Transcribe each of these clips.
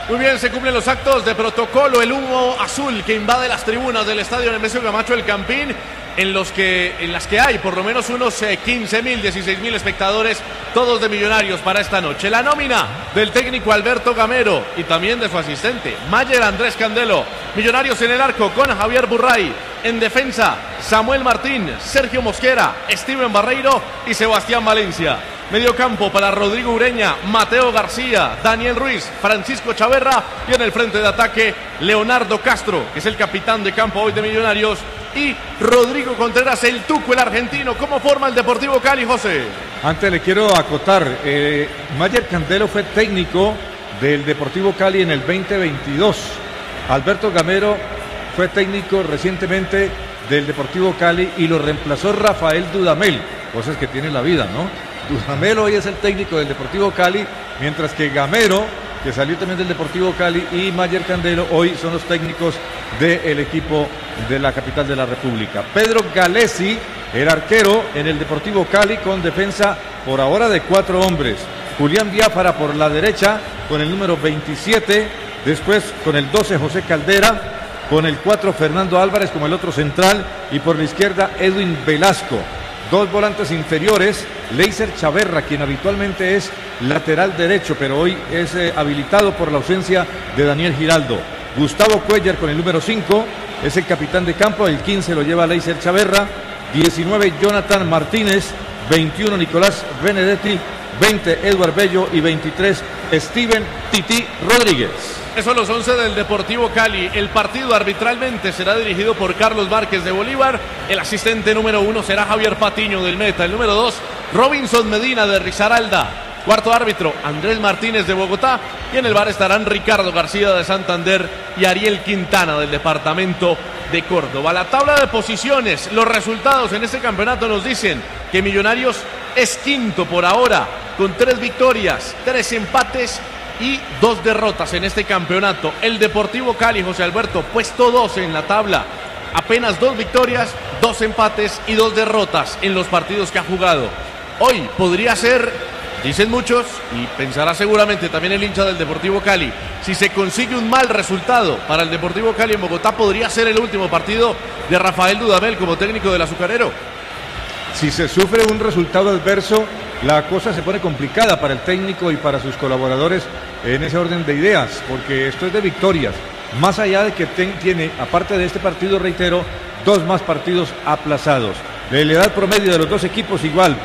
Muy bien, se cumplen los actos de protocolo, el humo azul que invade las tribunas del estadio Nemesio Camacho El Campín, en las que hay por lo menos unos 15.000, 16.000 espectadores, todos de Millonarios para esta noche. La nómina del técnico Alberto Gamero y también de su asistente Mayer Andrés Candelo. Millonarios en el arco con Javier Burray. En defensa, Samuel Martín, Sergio Mosquera, Steven Barreiro y Sebastián Valencia. Mediocampo para Rodrigo Ureña, Mateo García, Daniel Ruiz, Francisco Chaverra y en el frente de ataque Leonardo Castro, que es el capitán de campo hoy de Millonarios, y Rodrigo Contreras, el Tuco, el argentino. ¿Cómo forma el Deportivo Cali, José? Antes le quiero acotar, Mayer Candelo fue técnico del Deportivo Cali en el 2022. Alberto Gamero fue técnico recientemente del Deportivo Cali y lo reemplazó Rafael Dudamel, cosas que tiene la vida, ¿no? Dudamel hoy es el técnico del Deportivo Cali, mientras que Gamero, que salió también del Deportivo Cali, y Mayer Candelo hoy son los técnicos del equipo de la capital de la República. Pedro Galesi, el arquero en el Deportivo Cali, con defensa por ahora de 4 hombres. Julián Biafara por la derecha con el número 27, después con el 12 José Caldera, con el 4 Fernando Álvarez como el otro central, y por la izquierda Edwin Velasco. 2 volantes inferiores, Leiser Chaverra, quien habitualmente es lateral derecho, pero hoy es habilitado por la ausencia de Daniel Giraldo. Gustavo Cuellar con el número 5, es el capitán de campo, el 15 lo lleva Leiser Chaverra, 19 Jonathan Martínez, 21 Nicolás Benedetti, 20 Edward Bello y 23 Steven Titi Rodríguez. Esos son los 11 del Deportivo Cali. El partido arbitralmente será dirigido por Carlos Márquez de Bolívar. El asistente número 1 será Javier Patiño del Meta. El número 2, Robinson Medina de Risaralda. Cuarto árbitro, Andrés Martínez de Bogotá. Y en el bar estarán Ricardo García de Santander y Ariel Quintana del departamento de Córdoba. La tabla de posiciones, los resultados en este campeonato nos dicen que Millonarios es quinto por ahora, con 3 victorias, 3 empates y 2 derrotas en este campeonato. El Deportivo Cali, José Alberto, puesto 12 en la tabla, apenas 2 victorias, 2 empates y 2 derrotas en los partidos que ha jugado. Hoy podría ser, dicen muchos, y pensará seguramente también el hincha del Deportivo Cali, si se consigue un mal resultado para el Deportivo Cali en Bogotá, podría ser el último partido de Rafael Dudamel como técnico del Azucarero. Si se sufre un resultado adverso, la cosa se pone complicada para el técnico y para sus colaboradores en ese orden de ideas, porque esto es de victorias. Más allá de que tiene, aparte de este partido, reitero, 2 más partidos aplazados. La edad promedio de los 2 equipos igual,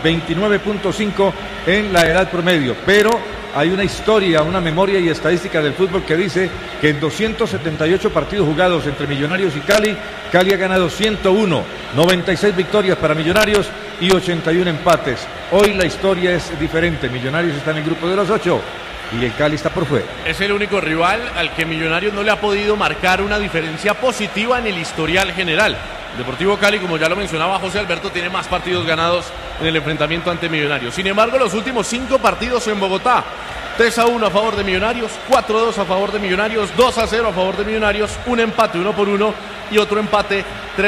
29.5 en la edad promedio, pero hay una historia, una memoria y estadística del fútbol que dice que en 278 partidos jugados entre Millonarios y Cali, Cali ha ganado 101, 96 victorias para Millonarios y 81 empates. Hoy la historia es diferente, Millonarios está en el grupo de los 8 y el Cali está por fuera. Es el único rival al que Millonarios no le ha podido marcar una diferencia positiva en el historial general. El Deportivo Cali, como ya lo mencionaba José Alberto, tiene más partidos ganados en el enfrentamiento ante Millonarios. Sin embargo, los últimos 5 partidos en Bogotá, 3-1 a favor de Millonarios, 4-2 a favor de Millonarios, 2-0 a favor de Millonarios, un empate 1-1 y otro empate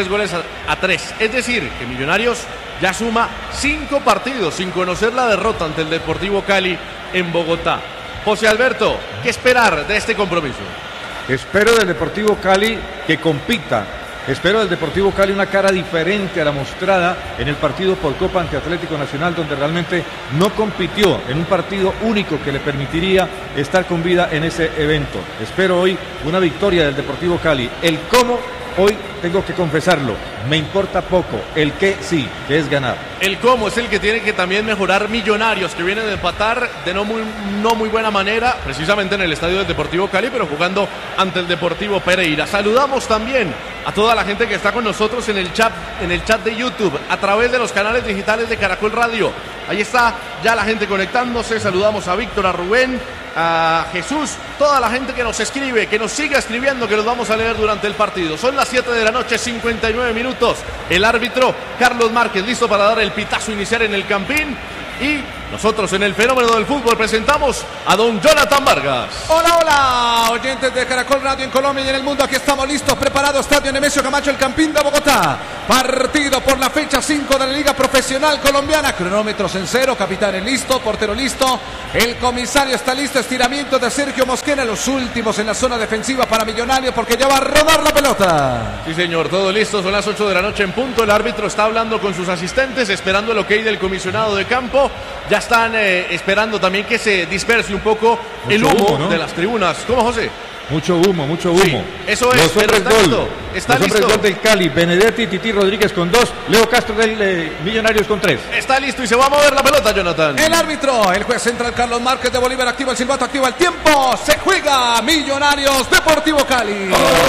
3-3. Es decir, que Millonarios ya suma 5 partidos sin conocer la derrota ante el Deportivo Cali en Bogotá. José Alberto, ¿qué esperar de este compromiso? Espero del Deportivo Cali que compita. Espero del Deportivo Cali una cara diferente a la mostrada en el partido por Copa ante Atlético Nacional, donde realmente no compitió en un partido único que le permitiría estar con vida en ese evento. Espero hoy una victoria del Deportivo Cali. El cómo, hoy tengo que confesarlo, me importa poco. El qué sí, que es ganar. El cómo es el que tiene que también mejorar Millonarios, que viene de empatar de no muy buena manera, precisamente en el estadio del Deportivo Cali, pero jugando ante el Deportivo Pereira. Saludamos también a toda la gente que está con nosotros en el chat de YouTube, a través de los canales digitales de Caracol Radio. Ahí está ya la gente conectándose. Saludamos a Víctor, a Rubén, a Jesús, toda la gente que nos escribe, que nos siga escribiendo, que los vamos a leer durante el partido. Son las 7 de la noche, 59 minutos. El árbitro Carlos Márquez listo para dar el pitazo inicial en el Campín. Y nosotros en el Fenómeno del Fútbol presentamos a don Jonathan Vargas. Hola, hola, oyentes de Caracol Radio en Colombia y en el mundo. Aquí estamos listos, preparados. Estadio Nemesio Camacho, el Campín de Bogotá. Partido por la fecha 5 de la Liga Profesional Colombiana. Cronómetros en cero, capitanes listo, portero listo. El comisario está listo. Estiramiento de Sergio Mosquera. Los últimos en la zona defensiva para Millonarios porque ya va a rodar la pelota. Sí, señor, todo listo. Son las 8 de la noche en punto. El árbitro está hablando con sus asistentes, esperando el ok del comisionado de campo. Ya están esperando también que se disperse un poco el humo, ¿no?, de las tribunas. ¿Cómo, José? Mucho humo. Sí, eso es, pero está listo. Está listo. Los hombres gol del Cali, Benedetti, Titi Rodríguez con 2, Leo Castro del Millonarios con 3. Está listo y se va a mover la pelota, Jonathan. El árbitro, el juez central Carlos Márquez de Bolívar, activa el silbato, activa el tiempo. Se juega Millonarios Deportivo Cali.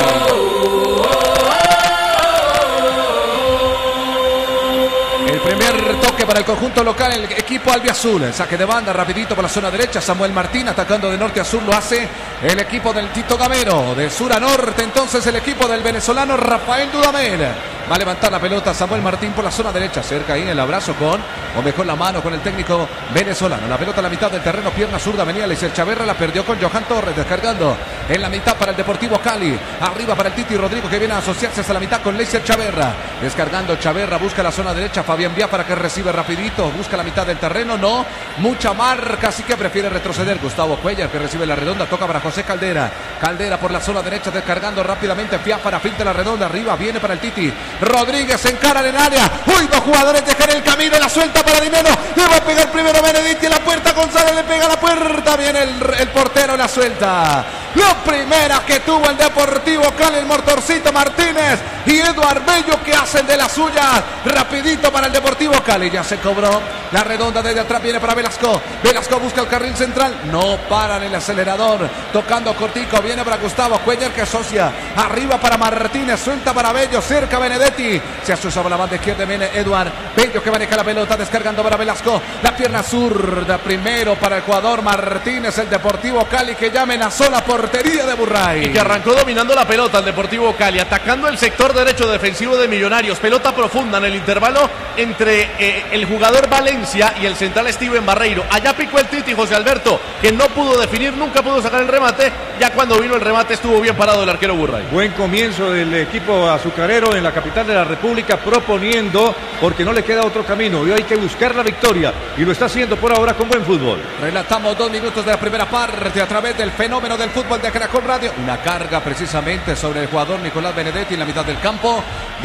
El primer toque para el conjunto local, el equipo albiazul. El saque de banda rapidito por la zona derecha. Samuel Martín atacando de norte a sur. Lo hace el equipo del Tito Gamero. De sur a norte entonces el equipo del venezolano Rafael Dudamel. Va a levantar la pelota Samuel Martín por la zona derecha. Cerca ahí el abrazo o mejor la mano con el técnico venezolano. La pelota a la mitad del terreno, pierna zurda. Venía Leiser Chaverra, la perdió con Johan Torres. Descargando en la mitad para el Deportivo Cali. Arriba para el Titi Rodrigo que viene a asociarse hasta la mitad con Leiser Chaverra. Descargando Chaverra, busca la zona derecha. Fabián Biafara que recibe rapidito. Busca la mitad del terreno. No, mucha marca, así que prefiere retroceder. Gustavo Cuellar que recibe la redonda. Toca para José Caldera. Caldera por la zona derecha descargando rápidamente. Biafara finta la redonda. Arriba viene para el Titi Rodríguez, encara en el área. Uy, dos jugadores dejan el camino. La suelta para Dinero. Le va a pegar primero Benedetti en la puerta. González le pega a la puerta. Viene el portero, la suelta. La primera que tuvo el Deportivo Cali, el Motorcito Martínez y Eduard Bello que hacen de la suya. Rapidito para el Deportivo Cali. Ya se cobró la redonda desde atrás. Viene para Velasco. Velasco busca el carril central. No paran el acelerador. Tocando cortico. Viene para Gustavo Cuellar que asocia. Arriba para Martínez. Suelta para Bello. Cerca Benedetti. Se asocia para la banda izquierda. Viene Eduard Bello que maneja la pelota. Descargando para Velasco. La pierna zurda. Primero para el jugador Martínez. El Deportivo Cali que ya amenazó la portería de Burray. Y que arrancó dominando la pelota el Deportivo Cali. Atacando el sector derecho defensivo de Millonarios. Pelota profunda en el intervalo entre el jugador Valencia y el central Steven Barreiro. Allá picó el Titi José Alberto, que no pudo definir, nunca pudo sacar el remate. Ya cuando vino el remate estuvo bien parado el arquero Burray. Buen comienzo del equipo azucarero en la capital de la República, proponiendo, porque no le queda otro camino. Hoy hay que buscar la victoria y lo está haciendo por ahora con buen fútbol. Relatamos 2 minutos de la primera parte a través del fenómeno del fútbol de Caracol Radio. Una carga precisamente sobre el jugador Nicolás Benedetti en la mitad del campo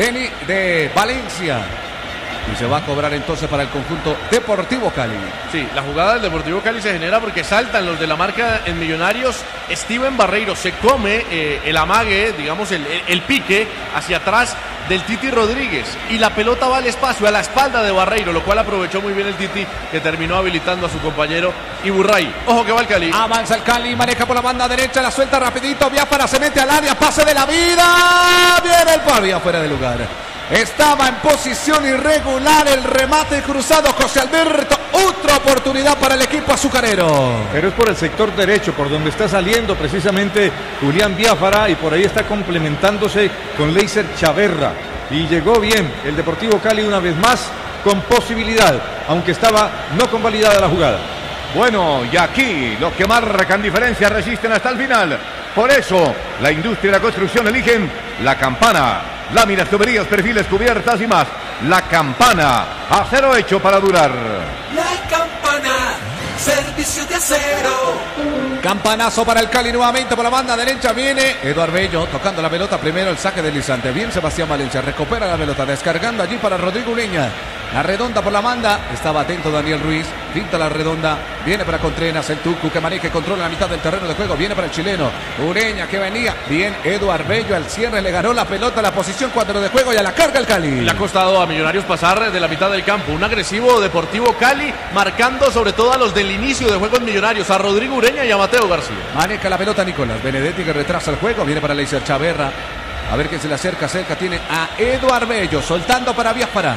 de Valencia. Y se va a cobrar entonces para el conjunto Deportivo Cali. Sí, la jugada del Deportivo Cali se genera porque saltan los de la marca en Millonarios. Steven Barreiro se come el amague, digamos el pique hacia atrás del Titi Rodríguez. Y la pelota va al espacio, a la espalda de Barreiro, lo cual aprovechó muy bien el Titi, que terminó habilitando a su compañero y Burray. Ojo que va el Cali. Avanza el Cali, maneja por la banda derecha, la suelta rapidito. Biafara se mete al área, pase de la vida. Viene el Pavia fuera de lugar. Estaba en posición irregular el remate cruzado José Alberto. Otra oportunidad para el equipo azucarero. Pero es por el sector derecho, por donde está saliendo precisamente Julián Biafara y por ahí está complementándose con Leiser Chaverra. Y llegó bien el Deportivo Cali una vez más con posibilidad, aunque estaba no convalidada la jugada. Bueno, y aquí los que marcan diferencia resisten hasta el final. Por eso, la industria y la construcción eligen La Campana. Láminas, tuberías, perfiles, cubiertas y más. La Campana, acero hecho para durar. La Campana, servicio de acero. Campanazo para el Cali nuevamente por la banda derecha. Viene Eduard Bello tocando la pelota. Primero el saque del Lisante. Bien Sebastián Valencia. Recupera la pelota. Descargando allí para Rodrigo Ureña. La redonda por la banda. Estaba atento Daniel Ruiz. Pinta la redonda. Viene para Contreras. El Tucu que maneja y controla la mitad del terreno de juego. Viene para el chileno. Ureña que venía. Bien Eduard Bello al cierre. Le ganó la pelota a la posición 4 de juego y a la carga el Cali. Le ha costado a Millonarios pasar de la mitad del campo. Un agresivo Deportivo Cali marcando sobre todo a los del inicio de juego en Millonarios. A Rodrigo Ureña y a Mateo García. Maneja la pelota Nicolás Benedetti que retrasa el juego. Viene para Leiser Chaverra. A ver quién se le acerca. Cerca tiene a Eduard Bello. Soltando para Biafara.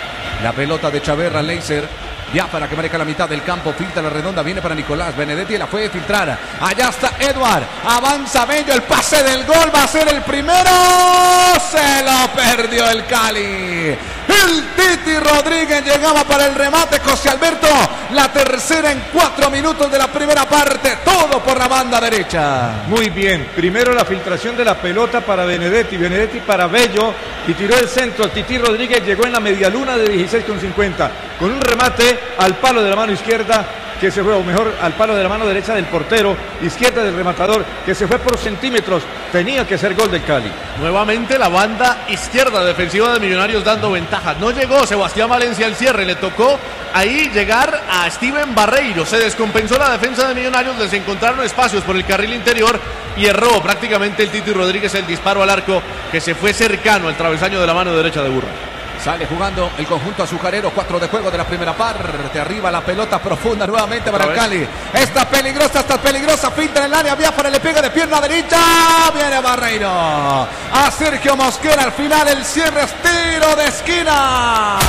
La pelota de Chaverra, Leiser. Biafara que maneja la mitad del campo. Filtra la redonda. Viene para Nicolás Benedetti. La fue filtrada. Allá está Eduard. Avanza Bello. El pase del gol va a ser el primero. Se lo perdió el Cali. El Titi Rodríguez llegaba para el remate. José Alberto, la tercera en 4 minutos de la primera parte. Todo por la banda derecha. Muy bien, primero la filtración de la pelota para Benedetti para Bello y tiró el centro. El Titi Rodríguez llegó en la medialuna de 16,50 con un remate al palo de la mano izquierda que se fue, o mejor, al palo de la mano derecha del portero, izquierda del rematador, que se fue por centímetros. Tenía que ser gol del Cali. Nuevamente la banda izquierda defensiva de Millonarios dando ventaja. No llegó Sebastián Valencia al cierre, le tocó ahí llegar a Steven Barreiro. Se descompensó la defensa de Millonarios, les encontraron espacios por el carril interior y erró prácticamente el Titi Rodríguez el disparo al arco que se fue cercano al travesaño de la mano derecha de Burra. Sale jugando el conjunto azucarero, 4 de juego de la primera parte. Arriba la pelota profunda nuevamente para el Cali. Está peligrosa, pinta en el área. Biafara le pega de pierna derecha. Viene Barreiro. A Sergio Mosquera al final el cierre es tiro de esquina.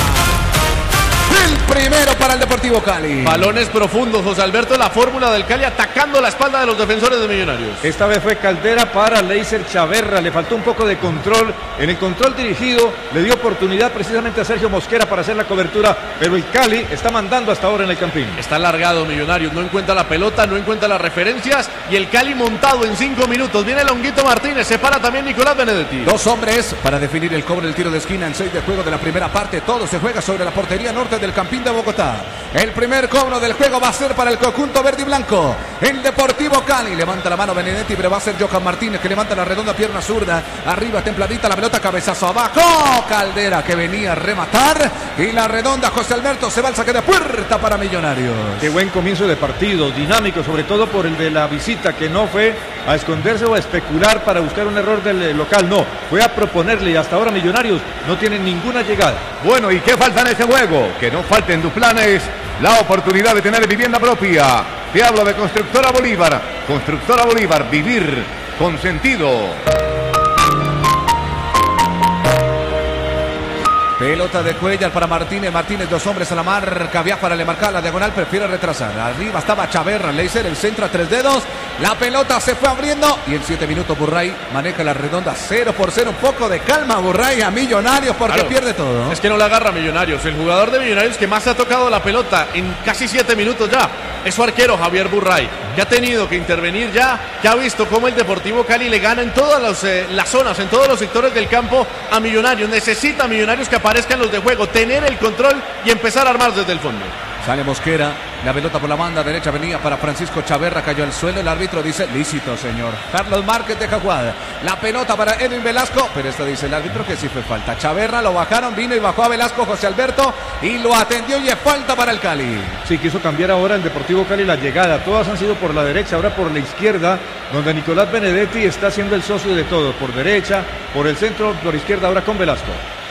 El primero para el Deportivo Cali. Balones profundos, José Alberto, la fórmula del Cali atacando la espalda de los defensores de Millonarios. Esta vez fue Caldera para Leiser Chaverra, le faltó un poco de control. En el control dirigido le dio oportunidad precisamente a Sergio Mosquera para hacer la cobertura, pero el Cali está mandando hasta ahora en el Campín. Está largado Millonarios, no encuentra la pelota, no encuentra las referencias y el Cali montado en 5 minutos. Viene Longuito Martínez, se para también Nicolás Benedetti. 2 hombres para definir el cobro del tiro de esquina en 6 de juego de la primera parte. Todo se juega sobre la portería norte del Campín de Bogotá. El primer cobro del juego va a ser para el conjunto verde y blanco. El Deportivo Cali levanta la mano Benedetti, pero va a ser Johan Martínez que levanta la redonda pierna zurda. Arriba templadita la pelota, cabezazo abajo. Caldera que venía a rematar y la redonda José Alberto se va al saque de puerta para Millonarios. Qué buen comienzo de partido, dinámico, sobre todo por el de la visita, que no fue a esconderse o a especular para buscar un error del local, no, fue a proponerle y hasta ahora Millonarios no tienen ninguna llegada. Bueno, ¿y qué falta en este juego? Que no falten tus planes la oportunidad de tener vivienda propia. Te hablo de Constructora Bolívar. Constructora Bolívar, vivir con sentido. Pelota de Cuellar para Martínez. Martínez, 2 hombres a la marca. Biafara le marca la diagonal, prefiere retrasar. Arriba estaba Chaverra, Leiser, el centro a 3 dedos. La pelota se fue abriendo y en 7 minutos Burray maneja la redonda 0-0. Un poco de calma Burray a Millonarios porque claro, pierde todo. Es que no la agarra Millonarios. El jugador de Millonarios que más ha tocado la pelota en casi 7 minutos ya es su arquero Javier Burray, que ha tenido que intervenir ya, que ha visto cómo el Deportivo Cali le gana en todas las zonas, en todos los sectores del campo a Millonarios. Necesita Millonarios que aparezcan los de juego, tener el control y empezar a armar desde el fondo. Sale Mosquera, la pelota por la banda derecha venía para Francisco Chaverra, cayó al suelo, el árbitro dice lícito señor. Carlos Márquez de Jaguada, la pelota para Edwin Velasco, pero esto dice el árbitro que sí fue falta. Chaverra lo bajaron, vino y bajó a Velasco José Alberto y lo atendió y es falta para el Cali. Sí, quiso cambiar ahora el Deportivo Cali la llegada, todas han sido por la derecha, ahora por la izquierda, donde Nicolás Benedetti está siendo el socio de todo, por derecha, por el centro, por izquierda, ahora con Velasco.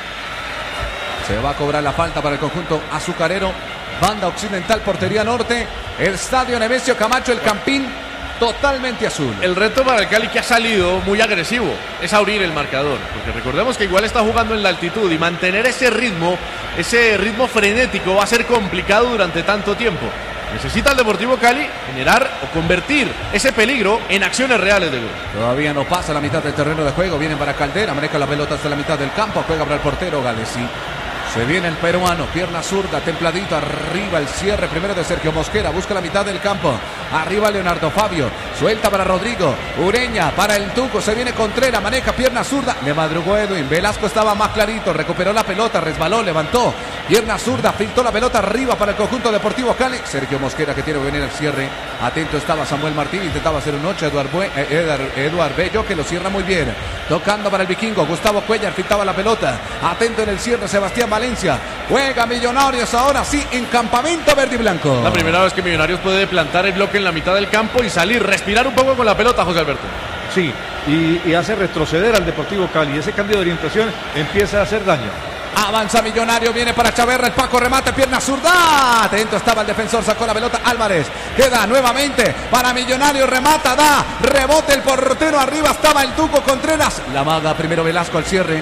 Se va a cobrar la falta para el conjunto azucarero. Banda occidental, portería norte. El estadio Nemesio Camacho, el Campín totalmente azul. El reto para el Cali, que ha salido muy agresivo, es abrir el marcador, porque recordemos que igual está jugando en la altitud y mantener ese ritmo frenético va a ser complicado durante tanto tiempo. Necesita el Deportivo Cali generar o convertir ese peligro en acciones reales de gol. Todavía no pasa la mitad del terreno de juego. Vienen para Caldera, maneja la pelota hasta la mitad del campo, juega para el portero Galesi. Se viene el peruano, pierna zurda, templadito, arriba el cierre primero de Sergio Mosquera, busca la mitad del campo, arriba Leonardo Fabio, suelta para Rodrigo, Ureña para el Tuco, se viene Contreras, maneja pierna zurda, le madrugó Edwin, Velasco estaba más clarito, recuperó la pelota, resbaló, levantó, pierna zurda, filtró la pelota arriba para el conjunto Deportivo Cali, Sergio Mosquera que tiene que venir al cierre, atento estaba Samuel Martín, intentaba hacer un 8, Eduard Bello que lo cierra muy bien, tocando para el vikingo, Gustavo Cuellar filtraba la pelota, atento en el cierre Sebastián Valencia, juega Millonarios ahora sí en campamento verde y blanco. La primera vez que Millonarios puede plantar el bloque en la mitad del campo y salir, respirar un poco con la pelota, José Alberto. Sí, y hace retroceder al Deportivo Cali. Ese cambio de orientación empieza a hacer daño. Avanza Millonario, viene para Chaverra, el Paco remate, pierna zurda. Atento estaba el defensor, sacó la pelota Álvarez. Queda nuevamente para Millonario, remata, da, rebote el portero, arriba estaba el Tuco Contreras. La maga primero Velasco al cierre.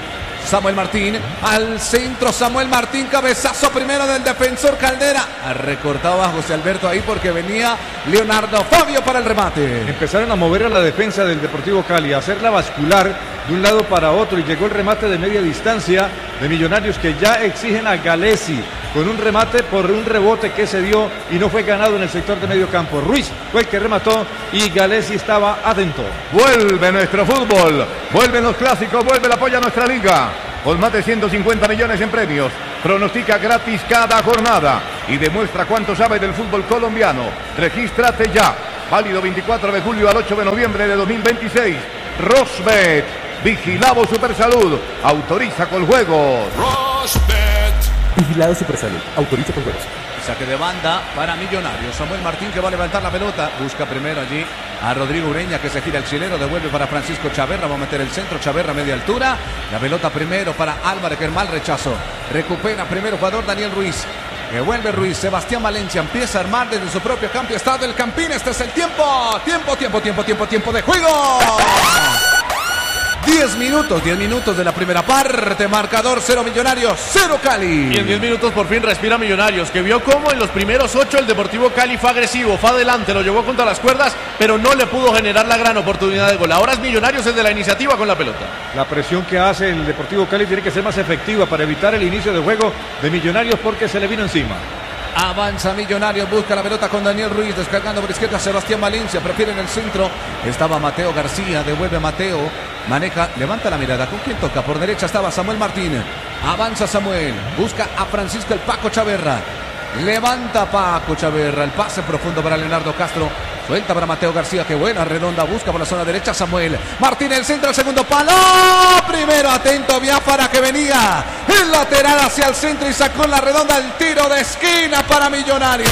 Samuel Martín, al centro Samuel Martín, cabezazo primero del defensor Caldera. Ha recortado a José Alberto ahí porque venía Leonardo Fabio para el remate. Empezaron a mover a la defensa del Deportivo Cali, a hacerla bascular de un lado para otro y llegó el remate de media distancia de Millonarios que ya exigen a Galesi con un remate por un rebote que se dio y no fue ganado en el sector de medio campo. Ruiz fue el que remató y Galesi estaba atento. Vuelve nuestro fútbol, vuelven los clásicos, vuelve el apoyo a nuestra liga. Con más de 150 millones en premios, pronostica gratis cada jornada y demuestra cuánto sabe del fútbol colombiano. Regístrate ya, válido 24 de julio al 8 de noviembre de 2026. Rosbet, Vigilado Supersalud, autoriza con juegos. Vigilado Supersalud, autoriza con juegos. Saque de banda para Millonarios. Samuel Martín que va a levantar la pelota. Busca primero allí a Rodrigo Ureña que se gira el chileno. Devuelve para Francisco Chaverra. Va a meter el centro. Chaverra a media altura. La pelota primero para Álvarez que el mal rechazo. Recupera primero jugador Daniel Ruiz. Que vuelve Ruiz. Sebastián Valencia empieza a armar desde su propio campo. Está del Campín. Este es el tiempo. Tiempo de juego. 10 minutos de la primera parte, marcador 0 Millonarios, 0 Cali. Y en 10 minutos por fin respira Millonarios, que vio cómo en los primeros 8 el Deportivo Cali fue agresivo, fue adelante, lo llevó contra las cuerdas, pero no le pudo generar la gran oportunidad de gol. Ahora es Millonarios el de la iniciativa con la pelota. La presión que hace el Deportivo Cali tiene que ser más efectiva para evitar el inicio de juego de Millonarios porque se le vino encima. Avanza Millonarios, busca la pelota con Daniel Ruiz, descargando por izquierda Sebastián Valencia, prefiere en el centro, estaba Mateo García, devuelve Mateo, maneja, levanta la mirada, ¿con quién toca? Por derecha estaba Samuel Martín, avanza Samuel, busca a Francisco el Paco Chaverra, levanta Paco Chaverra, el pase profundo para Leonardo Castro, suelta para Mateo García, que buena redonda, busca por la zona derecha Samuel Martín, el centro, el segundo palo, primero atento Biafara que venía, el lateral hacia el centro y sacó la redonda, el tiro de esquina para Millonarios,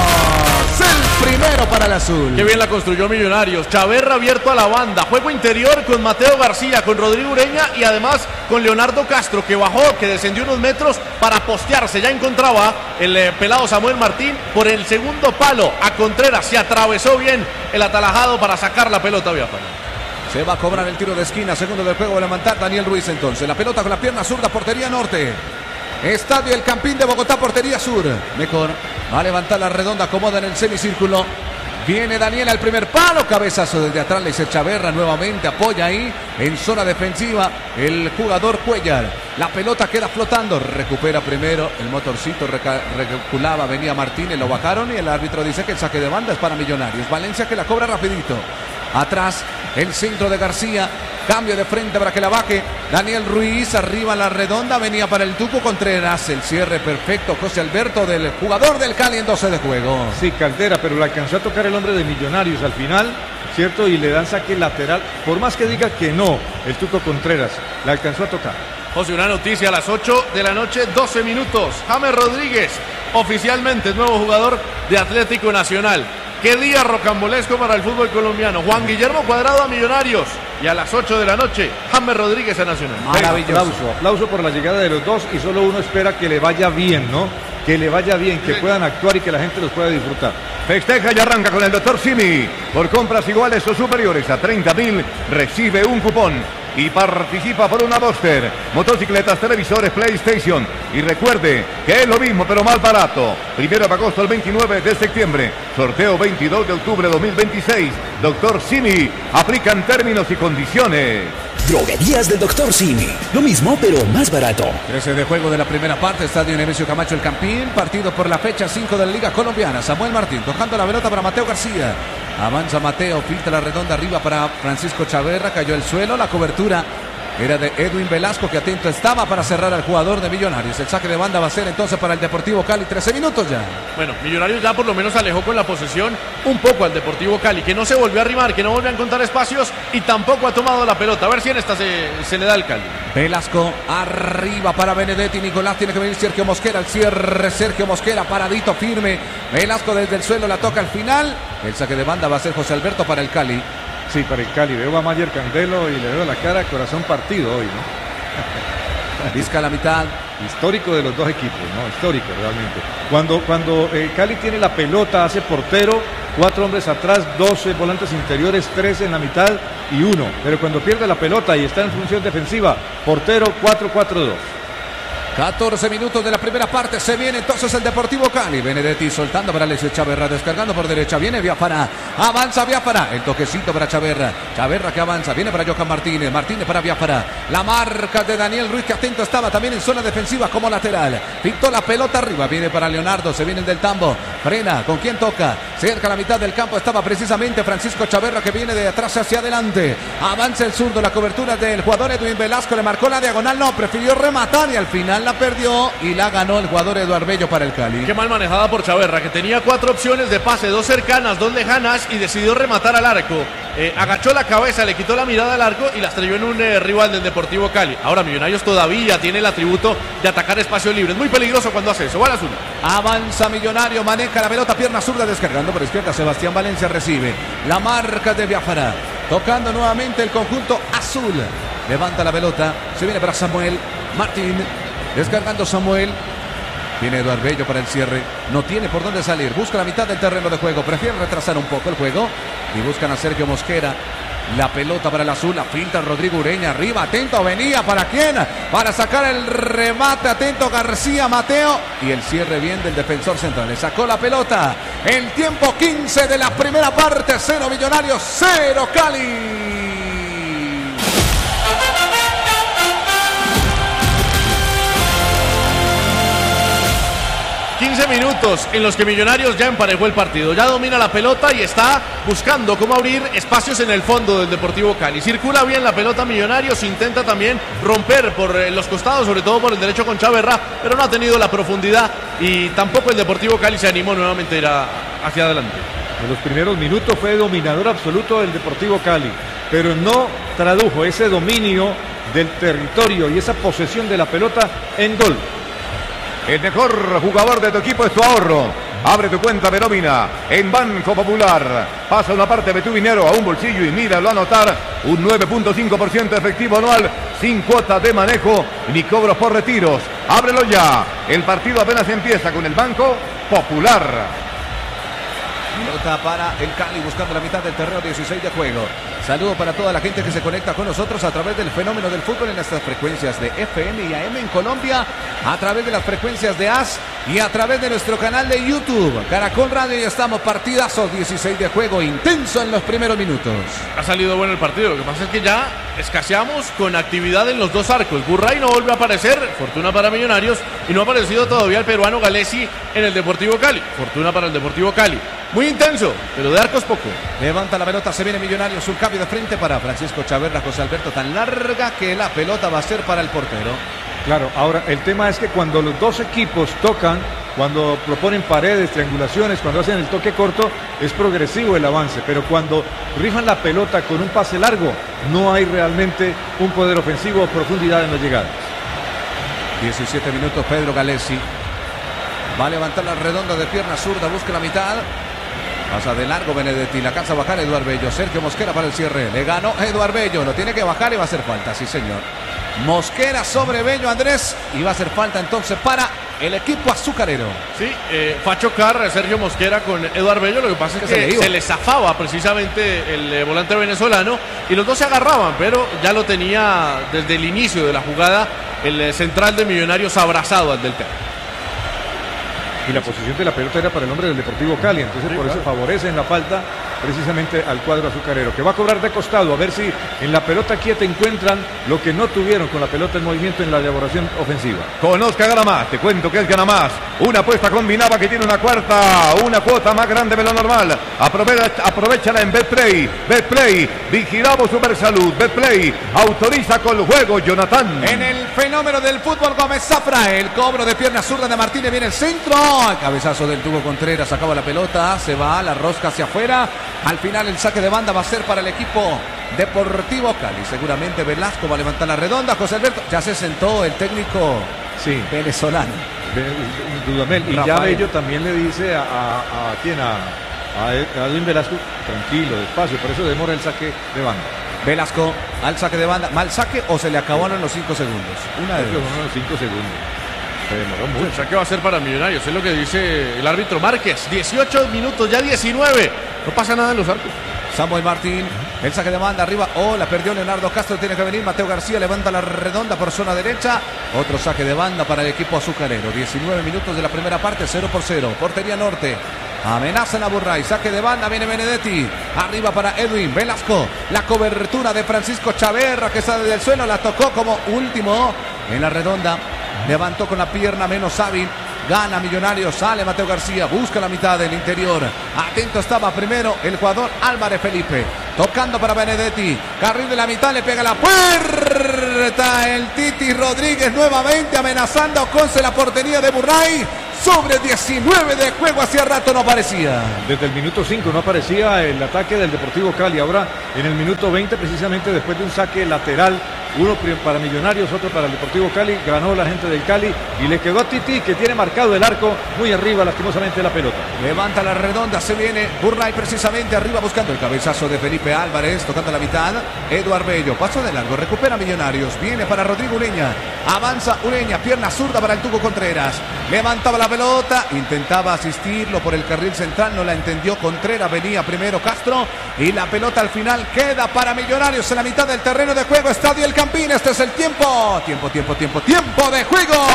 el primero para el azul. Qué bien la construyó Millonarios, Chaverra abierto a la banda, juego interior con Mateo García, con Rodrigo Ureña y además con Leonardo Castro que bajó, que descendió unos metros para postearse, ya encontraba el pelado Samuel Martín por el segundo palo a Contreras, se atravesó bien el atalajado para sacar la pelota Biafara. Se va a cobrar el tiro de esquina, segundo del juego, va a levantar Daniel Ruiz entonces, la pelota con la pierna zurda, portería norte. Estadio El Campín de Bogotá, portería sur. Mejor va a levantar la redonda, acomoda en el semicírculo. Viene Daniel al primer palo, cabezazo desde atrás, le dice Chaverra nuevamente, apoya ahí en zona defensiva el jugador Cuellar. La pelota queda flotando, recupera primero el motorcito, reculaba, venía Martínez, lo bajaron y el árbitro dice que el saque de banda es para Millonarios. Valencia que la cobra rapidito. Atrás el centro de García, cambio de frente para que la baje Daniel Ruiz, arriba la redonda, venía para el Tuco Contreras, el cierre perfecto José Alberto del jugador del Cali en 12 de juego. Sí, Caldera, pero le alcanzó a tocar el hombre de Millonarios al final, ¿cierto? Y le dan saque lateral, por más que diga que no, el Tuco Contreras, le alcanzó a tocar. José, una noticia a las 8 de la noche, 12 minutos, James Rodríguez, oficialmente nuevo jugador de Atlético Nacional. Qué día rocambolesco para el fútbol colombiano. Juan Guillermo Cuadrado a Millonarios y a las 8 de la noche, James Rodríguez a Nacional. Maravilloso. Aplauso por la llegada de los dos y solo uno espera que le vaya bien, ¿no? Que le vaya bien, que puedan actuar y que la gente los pueda disfrutar. Festeja y arranca con el Dr. Simi. Por compras iguales o superiores a 30.000, recibe un cupón y participa por una Buster, motocicletas, televisores, PlayStation. Y recuerde que es lo mismo pero más barato. 1 de agosto al 29 de septiembre. Sorteo 22 de octubre de 2026. Dr. Simi. Aplican términos y condiciones. Droguerías del Dr. Simi. Lo mismo, pero más barato. 13 de juego de la primera parte, Estadio Nemesio Camacho El Campín, partido por la fecha 5 de la Liga Colombiana. Samuel Martín tocando la pelota para Mateo García. Avanza Mateo, filtra la redonda arriba para Francisco Chaverra, cayó el suelo, la cobertura era de Edwin Velasco, que atento estaba para cerrar al jugador de Millonarios. El saque de banda va a ser entonces para el Deportivo Cali, 13 minutos ya. Bueno, Millonarios ya por lo menos alejó con la posesión un poco al Deportivo Cali, que no se volvió a arrimar, que no volvió a encontrar espacios y tampoco ha tomado la pelota. A ver si en esta se le da el Cali. Velasco arriba para Benedetti, Nicolás, tiene que venir Sergio Mosquera, el cierre Sergio Mosquera, paradito firme. Velasco desde el suelo la toca al final. El saque de banda va a ser José Alberto para el Cali. Sí, para el Cali. Veo a Mayer Candelo y le veo la cara, corazón partido hoy, ¿no? Disca a la mitad, histórico de los dos equipos, ¿no? Histórico realmente. Cuando Cali tiene la pelota, hace portero, 4 hombres atrás, 12 volantes interiores, 3 en la mitad y 1. Pero cuando pierde la pelota y está en función defensiva, portero 4-4-2. 14 minutos de la primera parte, se viene entonces el Deportivo Cali. Benedetti soltando para Alexis Chaverra, descargando por derecha, viene Biafara, avanza Biafara, el toquecito para Chaverra, Chaverra que avanza, viene para Johan Martínez, Martínez para Biafara, la marca de Daniel Ruiz que atento estaba también en zona defensiva como lateral, pintó la pelota arriba, viene para Leonardo, se viene el del Tambo, frena, ¿con quién toca? Cerca a la mitad del campo estaba precisamente Francisco Chaverra que viene de atrás hacia adelante, avanza el zurdo, la cobertura del jugador Edwin Velasco, le marcó la diagonal, no, prefirió rematar y al final la perdió y la ganó el jugador Eduardo Bello para el Cali. Qué mal manejada por Chaverra, que tenía 4 opciones de pase, 2 cercanas, 2 lejanas y decidió rematar al arco. Agachó la cabeza, le quitó la mirada al arco y la estrelló en un rival del Deportivo Cali. Ahora Millonarios todavía tiene el atributo de atacar espacio libre. Es muy peligroso cuando hace eso. Va la zurda. Avanza Millonario, maneja la pelota, pierna zurda, descargando por izquierda. Sebastián Valencia recibe la marca de Biafara. Tocando nuevamente el conjunto azul. Levanta la pelota, se viene para Samuel Martín. Descargando Samuel. Viene Eduardo Bello para el cierre. No tiene por dónde salir. Busca la mitad del terreno de juego. Prefiere retrasar un poco el juego. Y buscan a Sergio Mosquera. La pelota para el azul. La filtra Rodrigo Ureña. Arriba. Atento. Venía. ¿Para quién? Para sacar el remate. Atento García Mateo. Y el cierre bien del defensor central. Le sacó la pelota. El tiempo 15 de la primera parte. 0 Millonarios. 0 Cali. 15 minutos en los que Millonarios ya emparejó el partido, ya domina la pelota y está buscando cómo abrir espacios en el fondo del Deportivo Cali. Circula bien la pelota Millonarios, intenta también romper por los costados, sobre todo por el derecho con Chaverra, pero no ha tenido la profundidad y tampoco el Deportivo Cali se animó nuevamente a ir hacia adelante. En los primeros minutos fue dominador absoluto del Deportivo Cali, pero no tradujo ese dominio del territorio y esa posesión de la pelota en gol. El mejor jugador de tu equipo es tu ahorro. Abre tu cuenta de nómina en Banco Popular. Pasa una parte de tu dinero a un bolsillo y míralo a anotar. Un 9.5% efectivo anual, sin cuota de manejo ni cobros por retiros. Ábrelo ya. El partido apenas empieza con el Banco Popular. Pelota para el Cali buscando la mitad del terreno, 16 de juego. Saludo para toda la gente que se conecta con nosotros a través del fenómeno del fútbol en estas frecuencias de FM y AM en Colombia, a través de las frecuencias de AS y a través de nuestro canal de YouTube. Caracol Radio, y estamos partidazos, 16 de juego, intenso en los primeros minutos. Ha salido bueno el partido, lo que pasa es que ya escaseamos con actividad en los dos arcos. Burray no vuelve a aparecer, fortuna para Millonarios, y no ha aparecido todavía el peruano Galesi en el Deportivo Cali, fortuna para el Deportivo Cali. Muy intenso, pero de arcos poco. Levanta la pelota, se viene Millonarios, un cambio de frente para Francisco Chaverra, José Alberto, tan larga que la pelota va a ser para el portero. Claro, ahora el tema es que cuando los dos equipos tocan, cuando proponen paredes, triangulaciones, cuando hacen el toque corto, es progresivo el avance, pero cuando rifan la pelota con un pase largo, no hay realmente un poder ofensivo o profundidad en las llegadas. 17 minutos, Pedro Galesi va a levantar la redonda de pierna zurda, busca la mitad. Pasa de largo Benedetti, la alcanza a bajar Eduardo Bello. Sergio Mosquera para el cierre. Le ganó Eduardo Bello, lo tiene que bajar y va a hacer falta, sí señor. Mosquera sobre Bello, Andrés, y va a hacer falta entonces para el equipo azucarero. Sí, fue a chocar Sergio Mosquera con Eduardo Bello, lo que pasa es que se le zafaba precisamente el volante venezolano y los dos se agarraban, pero ya lo tenía desde el inicio de la jugada el central de Millonarios abrazado al del terreno. Y la posición de la pelota era para el hombre del Deportivo Cali, entonces por eso favorecen la falta precisamente al cuadro azucarero, que va a cobrar de costado, a ver si en la pelota quieta encuentran lo que no tuvieron con la pelota en movimiento en la elaboración ofensiva. Conozca Gana Más, te cuento que es Gana Más, una apuesta combinada que tiene una cuota más grande de lo normal. Aprovechala en Betplay, vigilamos Supersalud. Betplay autoriza con el juego, Jonathan. En el fenómeno del fútbol, Gómez Zafra, el cobro de pierna zurda de Martínez, viene el centro, el cabezazo del Tubo Contreras, acaba la pelota, se va la rosca hacia afuera. Al final el saque de banda va a ser para el equipo Deportivo Cali. Seguramente Velasco va a levantar la redonda. José Alberto, ya se sentó el técnico venezolano. Dudamel. Y ya Bello también le dice a Edwin Velasco, tranquilo, despacio, por eso demora el saque de banda. Velasco al saque de banda, mal saque o se le acabaron los 5 segundos. Una de los 5 segundos. Se demoró mucho. ¿Qué va a hacer para Millonarios? Es lo que dice el árbitro Márquez. 18 minutos, ya 19. No pasa nada en los arcos. Samuel Martín, el saque de banda arriba. La perdió Leonardo Castro, tiene que venir. Mateo García levanta la redonda por zona derecha. Otro saque de banda para el equipo azucarero. 19 minutos de la primera parte, 0-0. Portería norte. Amenazan a Burray, saque de banda, viene Benedetti, arriba para Edwin Velasco, la cobertura de Francisco Chaverra que sale del suelo, la tocó como último en la redonda, levantó con la pierna menos hábil, gana Millonarios, sale Mateo García, busca la mitad del interior, atento estaba primero el jugador Álvarez Felipe, tocando para Benedetti, carril de la mitad, le pega la puerta, el Titi Rodríguez nuevamente amenazando con la portería de Burray. Sobre 19 de juego, hacía rato no aparecía. Desde el minuto 5 no aparecía el ataque del Deportivo Cali. Ahora en el minuto 20, precisamente después de un saque lateral, uno para Millonarios, otro para el Deportivo Cali, ganó la gente del Cali y le quedó a Titi, que tiene marcado el arco muy arriba, lastimosamente la pelota. Levanta la redonda, se viene Burray precisamente arriba buscando el cabezazo de Felipe Álvarez, tocando la mitad. Eduard Bello, paso de largo, recupera Millonarios, viene para Rodrigo Ureña, avanza Ureña, pierna zurda para el Tuco Contreras, levantaba la pelota, intentaba asistirlo por el carril central, no la entendió Contreras, venía primero Castro y la pelota al final queda para Millonarios en la mitad del terreno de juego. Estadio El Campín, este es el tiempo de juego.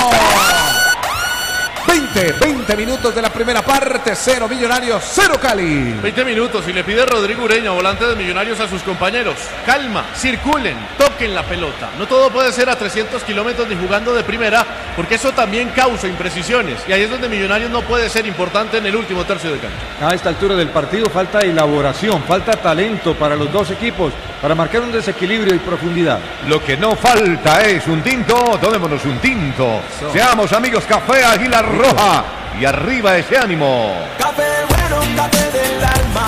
20 minutos de la primera parte, 0 Millonarios, 0 Cali. 20 minutos y le pide Rodrigo Ureña, volante de Millonarios, a sus compañeros: calma, circulen, toquen la pelota. No todo puede ser a 300 kilómetros ni jugando de primera, porque eso también causa imprecisiones. Y ahí es donde Millonarios no puede ser importante en el último tercio de cancha. A esta altura del partido falta elaboración, falta talento para los dos equipos, para marcar un desequilibrio y profundidad. Lo que no falta es un tinto, tomémonos un tinto. Seamos amigos, Café Águila Roja. Y arriba ese ánimo. Café bueno, café del alma.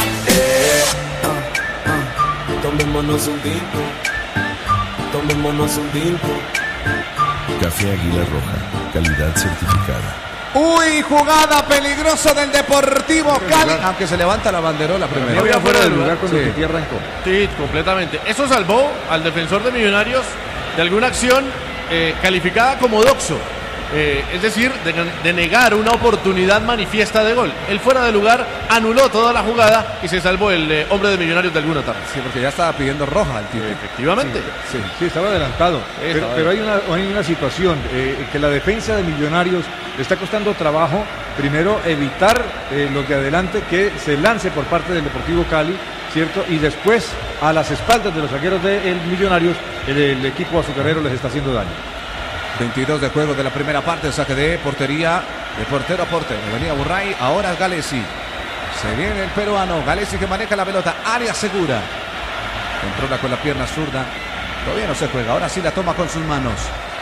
Tomémonos un tinto. Tomémonos un tinto. Café Águila Roja, calidad certificada. Uy, jugada peligrosa del Deportivo Cali. Aunque se levanta la banderola primero. Había fuera del lugar cuando Titi arrancó. Sí, completamente. Eso salvó al defensor de Millonarios de alguna acción calificada como doxo. Es decir, de negar una oportunidad manifiesta de gol. El fuera de lugar anuló toda la jugada y se salvó el hombre de Millonarios de alguna tarde. Sí, porque ya estaba pidiendo roja el tipo. Efectivamente. Sí, estaba adelantado. Pero hay una situación que la defensa de Millonarios le está costando trabajo. Primero, evitar los de adelante que se lance por parte del Deportivo Cali, ¿cierto? Y después, a las espaldas de los zagueros de Millonarios, el equipo azucarero les está haciendo daño. 22 de juego de la primera parte, saque de portería, de portero a portero. Venía Burray, ahora Galesi. Se viene el peruano, Galesi que maneja la pelota, área segura. Controla con la pierna zurda. Todavía no se juega, ahora sí la toma con sus manos.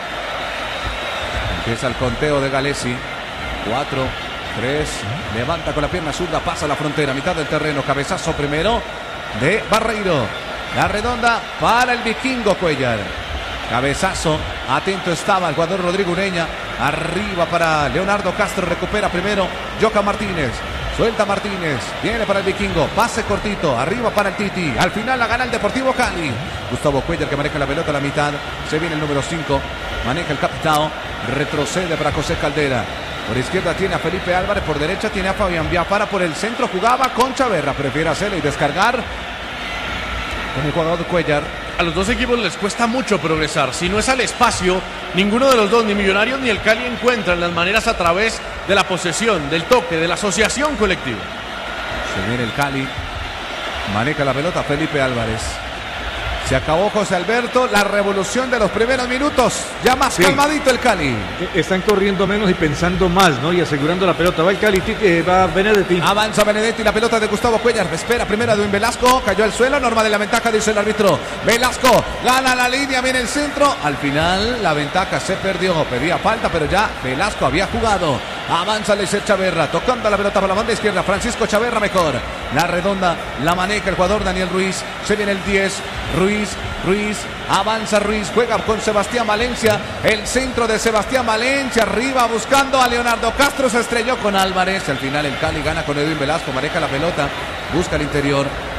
Empieza el conteo de Galesi. 4, 3, levanta con la pierna zurda, pasa la frontera, mitad del terreno, cabezazo primero de Barreiro. La redonda para el vikingo Cuellar. Cabezazo, atento estaba el jugador Rodrigo Ureña, arriba para Leonardo Castro, recupera primero Joca Martínez, suelta Martínez, viene para el vikingo, pase cortito, arriba para el Titi, al final la gana el Deportivo Cali. Gustavo Cuellar que maneja la pelota a la mitad, se viene el número 5, maneja el capitán, retrocede para José Caldera. Por izquierda tiene a Felipe Álvarez, por derecha tiene a Fabián Biafara, por el centro jugaba con Chaverra, prefiere hacerle y descargar con el jugador de Cuellar. A los dos equipos les cuesta mucho progresar. Si no es al espacio, ninguno de los dos, ni Millonarios ni el Cali, encuentran las maneras a través de la posesión, del toque, de la asociación colectiva. Se viene el Cali, maneja la pelota Felipe Álvarez. Se acabó José Alberto, la revolución de los primeros minutos. Ya más calmadito el Cali. Están corriendo menos y pensando más, ¿no? Y asegurando la pelota. Va el Cali, va Benedetti. Avanza Benedetti, la pelota de Gustavo Cuellar. Espera primero a Edwin Velasco. Cayó al suelo, norma de la ventaja, dice el árbitro. Velasco gana la línea, viene el centro. Al final la ventaja se perdió. Pedía falta, pero ya Velasco había jugado. Avanza Leiser Chaverra, tocando la pelota por la banda izquierda. Francisco Chaverra mejor. La redonda la maneja el jugador Daniel Ruiz. Se viene el 10. Ruiz, avanza Ruiz, juega con Sebastián Valencia, el centro de Sebastián Valencia, arriba buscando a Leonardo Castro, se estrelló con Álvarez, al final el Cali gana con Edwin Velasco, maneja la pelota, busca el interior,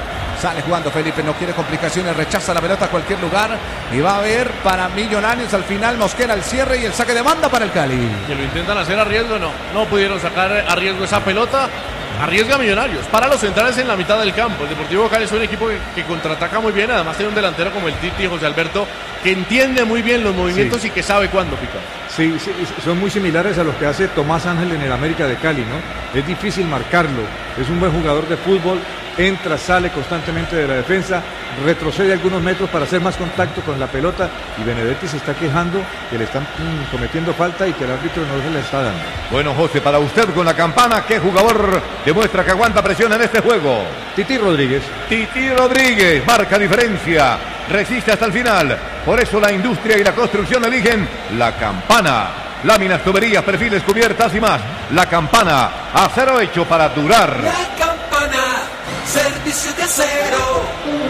Sale jugando Felipe, no quiere complicaciones, rechaza la pelota a cualquier lugar y va a haber para Millonarios al final Mosquera el cierre y el saque de banda para el Cali. Que lo intentan hacer a riesgo, no pudieron sacar a riesgo esa pelota. Arriesga Millonarios para los centrales en la mitad del campo. El Deportivo Cali es un equipo que contraataca muy bien. Además tiene un delantero como el Titi José Alberto, que entiende muy bien los movimientos y que sabe cuándo picar. Sí, son muy similares a los que hace Tomás Ángel en el América de Cali, ¿no? Es difícil marcarlo. Es un buen jugador de fútbol. Entra, sale constantemente de la defensa, retrocede algunos metros para hacer más contacto con la pelota y Benedetti se está quejando que le están cometiendo falta y que el árbitro no se le está dando. Bueno, José, para usted con la campana, ¿qué jugador demuestra que aguanta presión en este juego? Titi Rodríguez. Titi Rodríguez marca diferencia, resiste hasta el final. Por eso la industria y la construcción eligen la campana. Láminas, tuberías, perfiles, cubiertas y más. La campana, acero hecho para durar. La campana, servicio de acero.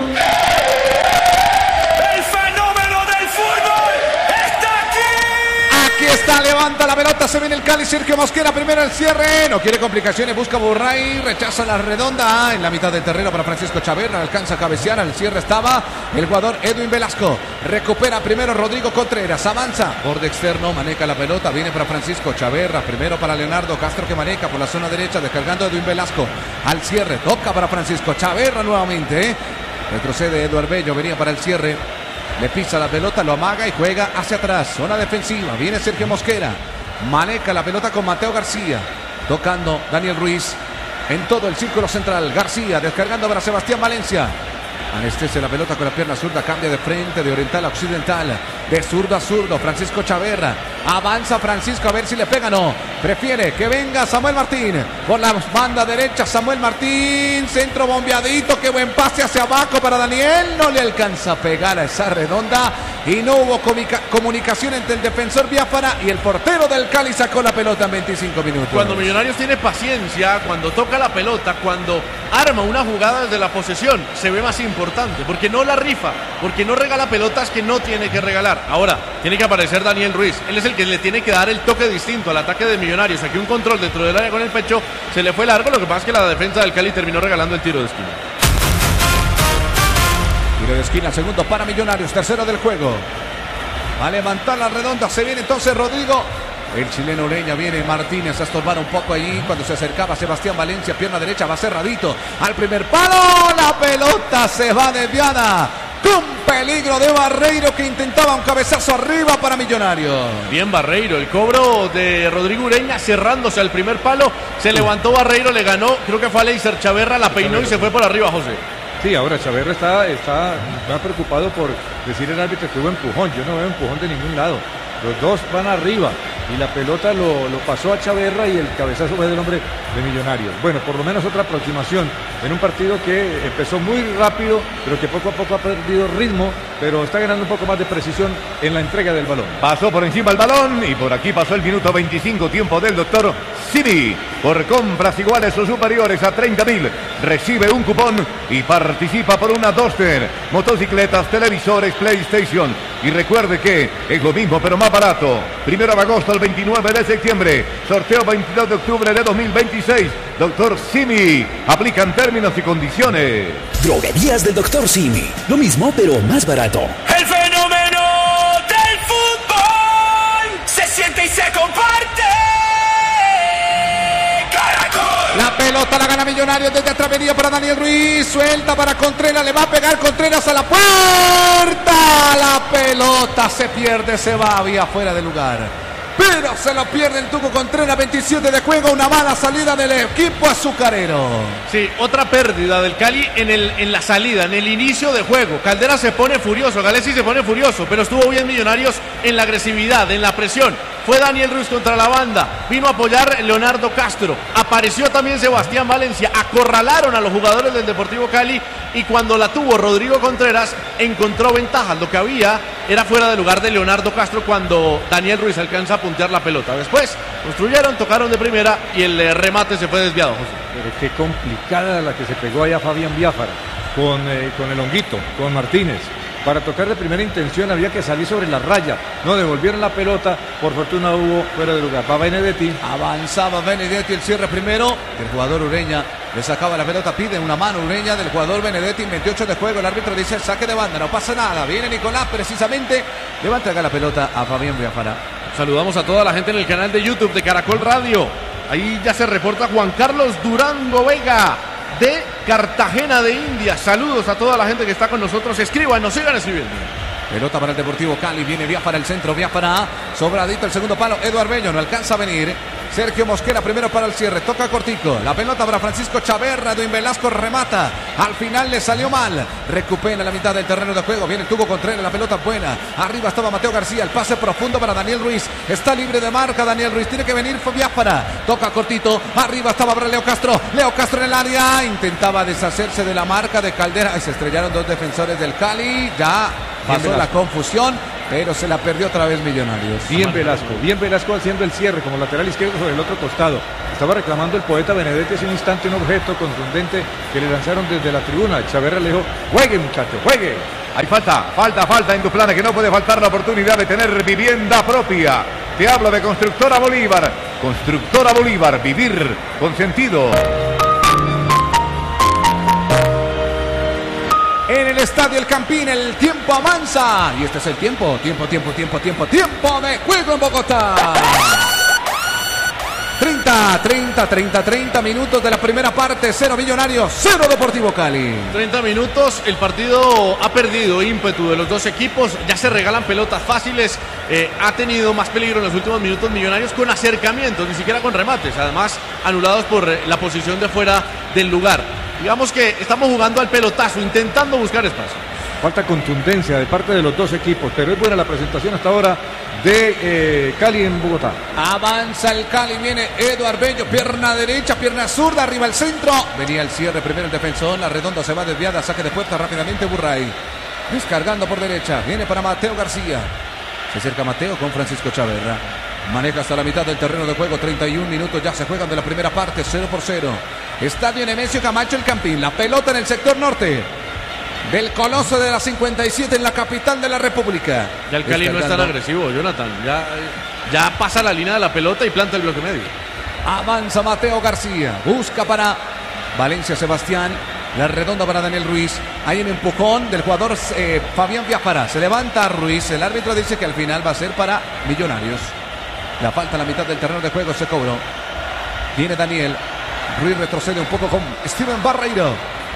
El fenómeno del fútbol está aquí. Aquí está, levanta la pelota, se viene el Cali, Sergio Mosquera, primero el cierre, no quiere complicaciones, busca Burray, rechaza la redonda, en la mitad del terreno para Francisco Chaverra, alcanza a cabecear, al cierre estaba el jugador Edwin Velasco, recupera primero Rodrigo Contreras, avanza, borde externo, maneja la pelota, viene para Francisco Chaverra, primero para Leonardo Castro que maneja por la zona derecha, descargando Edwin Velasco, al cierre, toca para Francisco Chaverra nuevamente, retrocede Eduardo Bello, venía para el cierre. Le pisa la pelota, lo amaga y juega hacia atrás. Zona defensiva. Viene Sergio Mosquera. Maneja la pelota con Mateo García. Tocando Daniel Ruiz. En todo el círculo central. García descargando para Sebastián Valencia. Anestesia la pelota con la pierna zurda. Cambia de frente, de oriental a occidental. De zurdo a zurdo. Francisco Chaverra. Avanza Francisco a ver si le pega. No. Prefiere que venga Samuel Martín. Por la banda derecha Samuel Martín. Centro bombeadito. Qué buen pase hacia abajo para Daniel. No le alcanza a pegar a esa redonda. Y no hubo comunicación entre el defensor Biafara y el portero del Cali. Sacó la pelota en 25 minutos. Cuando Millonarios tiene paciencia, cuando toca la pelota, cuando arma una jugada desde la posesión, se ve más importante, porque no la rifa, porque no regala pelotas que no tiene que regalar. Ahora, tiene que aparecer Daniel Ruiz, él es el que le tiene que dar el toque distinto al ataque de Millonarios. Aquí un control dentro del área con el pecho, se le fue largo, lo que pasa es que la defensa del Cali terminó regalando el tiro de esquina. Tiro de esquina, segundo para Millonarios, tercero del juego. Va a levantar la redonda, se viene entonces Rodrigo. El chileno Ureña, viene Martínez a estorbar un poco allí cuando se acercaba Sebastián Valencia, pierna derecha, va cerradito al primer palo, la pelota se va desviada. Con peligro de Barreiro que intentaba un cabezazo arriba para Millonarios. Bien Barreiro, el cobro de Rodrigo Ureña cerrándose al primer palo, se levantó Barreiro, le ganó, creo que fue a Leiser Chaverra, la peinó y se fue por arriba, José. Sí, ahora Chaverra está más preocupado por decir el árbitro que hubo empujón. Yo no veo empujón de ningún lado. Los dos van arriba y la pelota lo pasó a Chaverra y el cabezazo fue del hombre de Millonarios. Bueno, por lo menos otra aproximación en un partido que empezó muy rápido, pero que poco a poco ha perdido ritmo, pero está ganando un poco más de precisión en la entrega del balón. Pasó por encima el balón y por aquí pasó el minuto 25, tiempo del doctor Simi. Por compras iguales o superiores a 30.000, recibe un cupón y participa por una Duster, motocicletas, televisores, PlayStation. Y recuerde que es lo mismo pero más barato. 1 de agosto al 29 de septiembre. Sorteo 22 de octubre de 2026. Doctor Simi. Aplican términos y condiciones. Droguerías del Dr. Simi. Lo mismo, pero más barato. El fenómeno del fútbol se siente y se comparte. ¡Caracol! La pelota la gana Millonarios desde atrás, venía para Daniel Ruiz, suelta para Contreras, le va a pegar Contreras a la puerta, la pelota se pierde, se va, había fuera de lugar, pero se lo pierde el Tuco Contreras, 27 de juego, una mala salida del equipo azucarero. Sí, otra pérdida del Cali en la salida, en el inicio de juego. Caldera se pone furioso, Galesi se pone furioso, pero estuvo bien Millonarios en la agresividad, en la presión. Fue Daniel Ruiz contra la banda, vino a apoyar Leonardo Castro, apareció también Sebastián Valencia, acorralaron a los jugadores del Deportivo Cali y cuando la tuvo Rodrigo Contreras encontró ventajas. Lo que había era fuera de lugar de Leonardo Castro cuando Daniel Ruiz alcanza a puntear la pelota. Después construyeron, tocaron de primera y el remate se fue desviado, José. Pero qué complicada la que se pegó allá Fabián Biafara con el honguito, con Martínez. para tocar de primera intención había que salir sobre la raya. No devolvieron la pelota, por fortuna hubo fuera de lugar. Va Benedetti. Avanzaba Benedetti, el cierre primero. El jugador Ureña le sacaba la pelota, pide una mano Ureña del jugador Benedetti. 28 de juego, el árbitro dice saque de banda, no pasa nada. Viene Nicolás precisamente, le va a entregar la pelota a Fabián Biafara. Saludamos a toda la gente en el canal de YouTube de Caracol Radio. Ahí ya se reporta Juan Carlos Durango Vega de Cartagena de India. Saludos a toda la gente que está con nosotros. Escríbanos, sigan escribiendo. Pelota para el Deportivo Cali, viene Biafara el centro, Biafara sobradito el segundo palo, Eduard Bello no alcanza a venir. Sergio Mosquera primero para el cierre, toca cortico, la pelota para Francisco Chaverra, Edwin Velasco remata, al final le salió mal, recupera la mitad del terreno de juego, viene Tubo Contreras, la pelota buena, arriba estaba Mateo García, el pase profundo para Daniel Ruiz, está libre de marca Daniel Ruiz, tiene que venir Biafara, toca cortito, arriba estaba Leo Castro en el área, intentaba deshacerse de la marca de Caldera, se estrellaron dos defensores del Cali, ya pasó la confusión, pero se la perdió otra vez Millonarios. Bien Velasco haciendo el cierre como lateral izquierdo sobre el otro costado. Estaba reclamando el poeta Benedetti hace un instante un objeto contundente que le lanzaron desde la tribuna. Chaverra le dijo, juegue muchacho, juegue. Hay falta en tu plan, que no puede faltar la oportunidad de tener vivienda propia. Te hablo de Constructora Bolívar. Constructora Bolívar, vivir con sentido. En el Estadio El Campín, el tiempo avanza. Y este es el tiempo de juego en Bogotá. 30 minutos de la primera parte. 0 Millonarios, 0 Deportivo Cali. 30 minutos, el partido ha perdido ímpetu de los dos equipos. Ya se regalan pelotas fáciles. Ha tenido más peligro en los últimos minutos Millonarios con acercamientos, ni siquiera con remates. Además, anulados por la posición de fuera del lugar. Digamos que estamos jugando al pelotazo, intentando buscar espacio. Falta contundencia de parte de los dos equipos, pero es buena la presentación hasta ahora de Cali en Bogotá. Avanza el Cali, viene Eduard Bello, pierna derecha, pierna zurda, arriba el centro. Venía el cierre, primero el defensor, la redonda se va desviada, saque de puerta rápidamente Burray. Descargando por derecha, viene para Mateo García. Se acerca Mateo con Francisco Chaverra. Maneja hasta la mitad del terreno de juego, 31 minutos ya se juegan de la primera parte, 0-0. Estadio Nemesio Camacho El Campín, la pelota en el sector norte del Coloso de la 57 en la capital de la República. Ya el Cali no es tan agresivo, Jonathan, ya pasa la línea de la pelota y planta el bloque medio. Avanza Mateo García, busca para Valencia Sebastián, la redonda para Daniel Ruiz, hay un empujón del jugador Fabián Biafara, se levanta Ruiz, el árbitro dice que al final va a ser para Millonarios. La falta en la mitad del terreno de juego se cobró. Viene Daniel. Ruiz retrocede un poco con Steven Barreiro.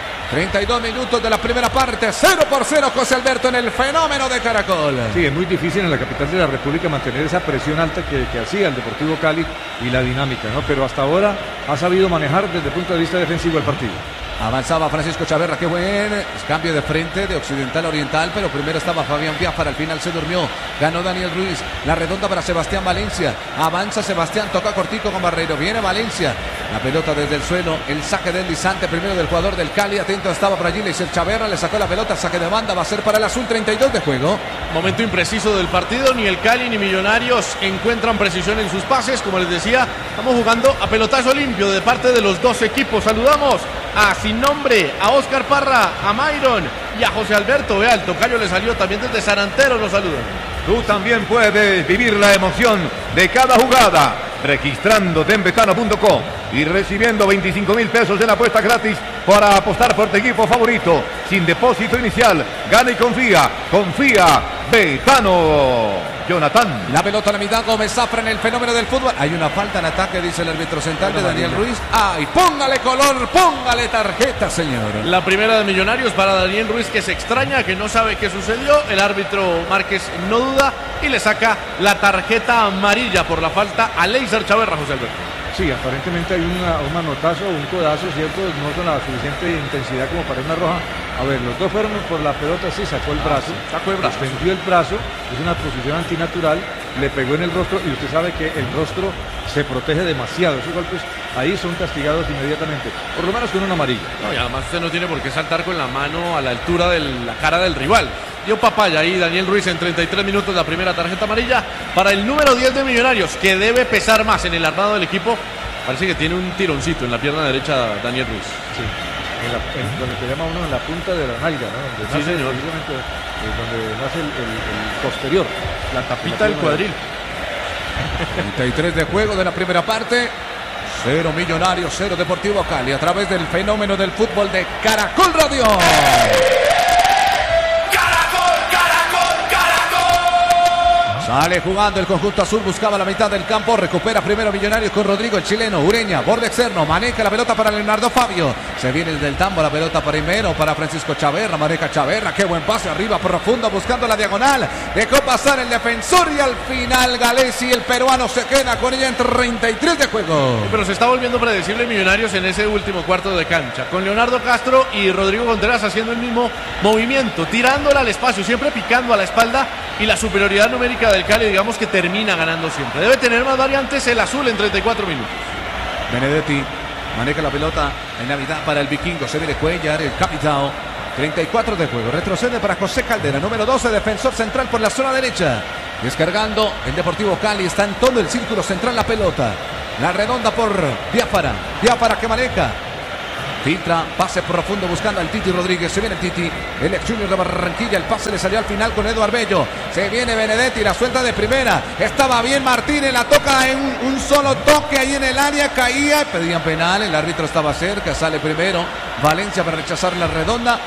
32 minutos de la primera parte. 0-0 José Alberto en el fenómeno de Caracol. Sí, es muy difícil en la capital de la República mantener esa presión alta que hacía el Deportivo Cali y la dinámica, ¿no? Pero hasta ahora ha sabido manejar desde el punto de vista defensivo el partido. Avanzaba Francisco Chaverra, qué buen cambio de frente de occidental a oriental, pero primero estaba Fabián Biafara, al final se durmió, ganó Daniel Ruiz, la redonda para Sebastián Valencia, avanza Sebastián, toca cortico con Barreiro, viene Valencia, la pelota desde el suelo, el saque deslizante primero del jugador del Cali, atento estaba por allí, Chaverra le sacó la pelota, saque de banda, va a ser para el azul, 32 de juego. Momento impreciso del partido, ni el Cali ni Millonarios encuentran precisión en sus pases, como les decía, estamos jugando a pelotazo limpio de parte de los dos equipos. Saludamos a Sin Nombre, a Oscar Parra, a Myron y a José Alberto. Vea, el tocayo le salió también desde San Antero, nos saludan. Tú también puedes vivir la emoción de cada jugada registrándote en betano.com y recibiendo 25,000 pesos en apuesta gratis para apostar por tu equipo favorito sin depósito inicial. Gana y confía, Betano. Jonathan. La pelota a la mitad, Gómez Zafra en el fenómeno del fútbol. Hay una falta en ataque, dice el árbitro central de Daniel Ruiz. ¡Ay! Póngale color, póngale tarjeta, señor. La primera de Millonarios para Daniel Ruiz, que se extraña, que no sabe qué sucedió. El árbitro Márquez no duda y le saca la tarjeta amarilla por la falta a Leiser Chaverra, José Alberto. Sí, aparentemente hay un manotazo, un codazo, ¿cierto? No con la suficiente intensidad como para una roja. A ver, los dos fueron por la pelota, sí, sacó el brazo. Extendió el brazo, es una posición antinatural, le pegó en el rostro y usted sabe que el rostro se protege demasiado. Esos golpes ahí son castigados inmediatamente, por lo menos con una amarilla. No, y además usted no tiene por qué saltar con la mano a la altura de la cara del rival. Dio papaya ahí Daniel Ruiz en 33 minutos, la primera tarjeta amarilla para el número 10 de Millonarios, que debe pesar más en el armado del equipo. Parece que tiene un tironcito en la pierna derecha Daniel Ruiz. Sí, donde se llama uno en la punta de la nalga, ¿no? Sí, señor. donde nace el posterior. La tapita del cuadril. 33 de juego de la primera parte. 0 Millonarios, 0 Deportivo Cali. A través del fenómeno del fútbol de Caracol Radio. Sale jugando el conjunto azul, buscaba la mitad del campo, recupera primero Millonarios con Rodrigo, el chileno, Ureña, borde externo, maneja la pelota para Leonardo Fabio, se viene desde el tambo la pelota primero para Francisco Chaverra, maneja Chaverra, qué buen pase arriba profundo buscando la diagonal, dejó pasar el defensor y al final Galesi, el peruano, se queda con ella en 33 de juego. Pero se está volviendo predecible Millonarios en ese último cuarto de cancha, con Leonardo Castro y Rodrigo Contreras haciendo el mismo movimiento, tirándola al espacio, siempre picando a la espalda, y la superioridad numérica del Cali, digamos que termina ganando siempre. Debe tener más variantes el azul en 34 minutos. Benedetti maneja la pelota en la mitad para el vikingo, se viene Cuellar, el capitán. 34 de juego, retrocede para José Caldera, número 12, defensor central por la zona derecha. Descargando el Deportivo Cali, está en todo el círculo central la pelota. La redonda por Biafara, Biafara que maneja. Filtra, pase profundo buscando al Titi Rodríguez, se viene el Titi, el ex Junior de Barranquilla, el pase le salió al final con Eduard Bello, se viene Benedetti, la suelta de primera, estaba bien Martínez, la toca en un solo toque ahí en el área, caía, pedían penal, el árbitro estaba cerca, sale primero, Valencia para rechazar la redonda,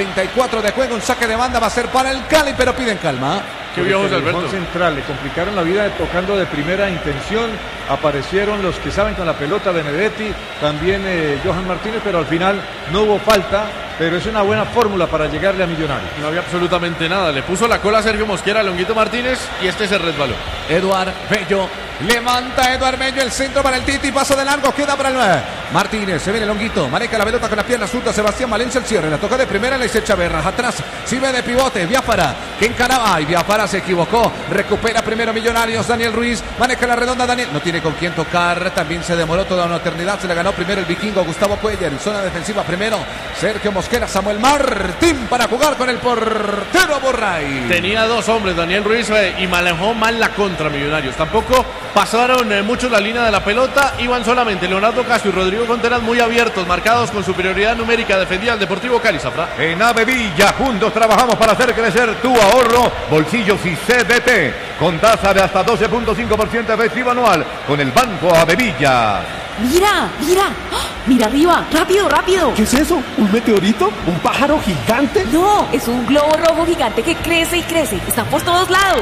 34 de juego, un saque de banda va a ser para el Cali, pero piden calma. ¿Qué vio José Alberto? Central, le complicaron la vida tocando de primera intención, aparecieron los que saben con la pelota, Benedetti, también Johan Martínez, pero al final no hubo falta, pero es una buena fórmula para llegarle a Millonarios. No había absolutamente nada, le puso la cola a Sergio Mosquera, a Longuito Martínez, y este se resbaló. Eduard Bello, levanta Eduard Bello, el centro para el Titi, paso de largo, queda para el 9. Martínez, se viene Longuito, maneja la pelota con la pierna zurda, Sebastián Valencia el cierre, la toca de primera, le dice Chaverra, atrás, sirve de pivote, Biafara, que encaraba, y Biafara se equivocó, recupera primero Millonarios, Daniel Ruiz, maneja la redonda Daniel, no tiene con quién tocar, también se demoró toda una eternidad, se le ganó primero el vikingo Gustavo Cuellar, en zona defensiva primero, Sergio Mosquera, Samuel Martín para jugar con el portero Borray. Tenía dos hombres, Daniel Ruiz, y manejó mal la contra Millonarios, tampoco pasaron mucho la línea de la pelota, iban solamente Leonardo Castro y Rodrigo Contreras muy abiertos, marcados con superioridad numérica, defendía el Deportivo Cali, Zafra. En Avevilla, juntos trabajamos para hacer crecer tu ahorro, bolsillos y CDT, con tasa de hasta 12.5% efectivo anual, con el Banco Avevilla. Mira, mira, ¡oh! Mira arriba, rápido, rápido. ¿Qué es eso? ¿Un meteorito? ¿Un pájaro gigante? No, es un globo rojo gigante que crece y crece, está por todos lados.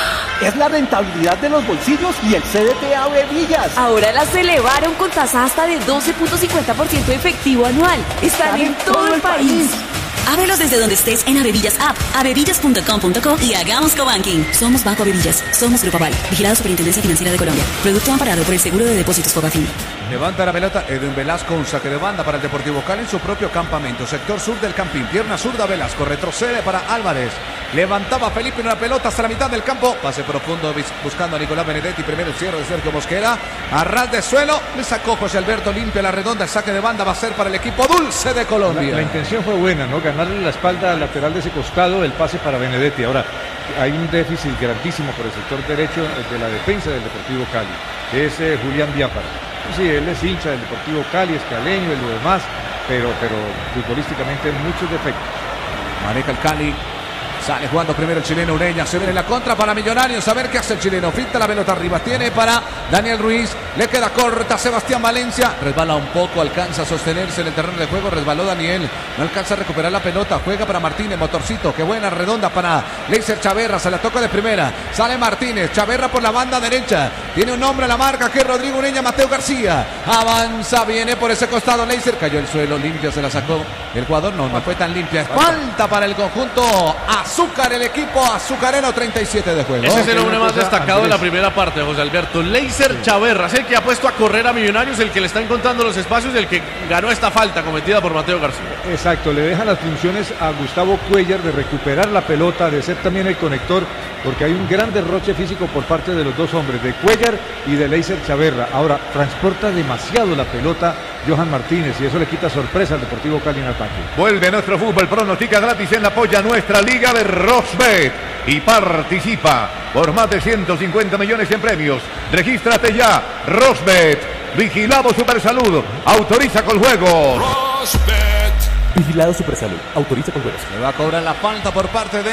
Es la rentabilidad de los bolsillos y el CDT Avevillas. Ahora las elevaron con tasa hasta de 12.50% efectivo anual. Están en todo el país. Ábrelos desde donde estés en Avevillas App, avevillas.com.co y hagamos cobanking. Somos Banco Avevillas, somos Grupo Aval, vigilado Superintendencia Financiera de Colombia. Producto amparado por el Seguro de Depósitos Fogafín. Levanta la pelota Edwin Velasco, un saque de banda para el Deportivo Cali en su propio campamento, sector sur del Campín, pierna zurda Velasco, retrocede para Álvarez, levantaba Felipe en la pelota hasta la mitad del campo, pase profundo buscando a Nicolás Benedetti, primero el cierre de Sergio Mosquera, a ras de suelo, le sacó José Alberto, limpia la redonda, el saque de banda va a ser para el equipo dulce de Colombia. La intención fue buena, ¿no? Ganarle la espalda al lateral de ese costado, el pase para Benedetti. Ahora, hay un déficit grandísimo por el sector derecho de la defensa del Deportivo Cali, que es Julián Biafara. Sí, él es hincha del Deportivo Cali, es caleño y lo demás, pero futbolísticamente muchos defectos. Maneja el Cali. Sale jugando primero el chileno Ureña, se viene la contra para Millonarios, a ver qué hace el chileno, finta la pelota arriba, tiene para Daniel Ruiz, le queda corta Sebastián Valencia, resbala un poco, alcanza a sostenerse en el terreno de juego, resbaló Daniel, no alcanza a recuperar la pelota, juega para Martínez, motorcito, qué buena redonda para Leiser Chaverra, se la toca de primera, sale Martínez, Chaverra por la banda derecha, tiene un hombre a la marca que es Rodrigo Ureña, Mateo García, avanza, viene por ese costado Leiser, cayó el suelo, limpia, se la sacó el jugador, no fue tan limpia, falta para el conjunto Azúcar, el equipo azucareno, 37 de juego. Ese es el hombre más destacado en la primera parte, José Alberto. Leiser Chaverra es el que ha puesto a correr a Millonarios, el que le está encontrando los espacios, el que ganó esta falta cometida por Mateo García. Exacto, le deja las funciones a Gustavo Cuellar de recuperar la pelota, de ser también el conector, porque hay un gran derroche físico por parte de los dos hombres, de Cuellar y de Leiser Chaverra. Ahora, transporta demasiado la pelota Johan Martínez y eso le quita sorpresa al Deportivo Cali en ataque. Vuelve nuestro fútbol, pronostica gratis en la polla nuestra Liga de Rosbet y participa por más de 150 millones en premios. Regístrate ya, Rosbet, vigilado Supersalud, autoriza con juegos. Rosbet. Vigilado Supersalud, autoriza con juegos. Le va a cobrar la falta por parte de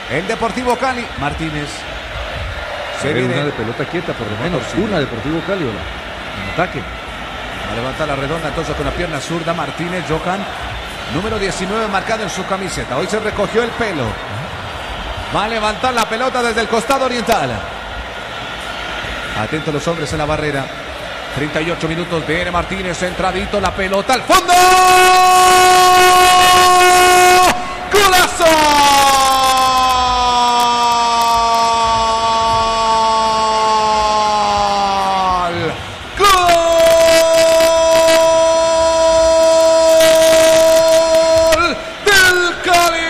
el Deportivo Cali. Martínez. Se viene una de pelota quieta, por lo menos. Sí. Una Deportivo Cali, en ataque. Va a levantar la redonda entonces con la pierna zurda Martínez. Johan, número 19 marcado en su camiseta. Hoy se recogió el pelo. Va a levantar la pelota desde el costado oriental. Atentos los hombres en la barrera. 38 minutos. Viene Martínez, centradito, la pelota al fondo. ¡Golazo! ¡Gol!